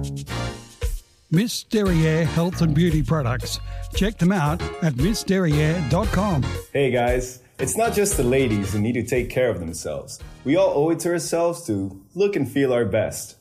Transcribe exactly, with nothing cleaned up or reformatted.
Miss Derriere Health and Beauty Products. Check them out at miss derriere dot com. Hey guys, it's not just the ladies who need to take care of themselves. We all owe it to ourselves to look and feel our best.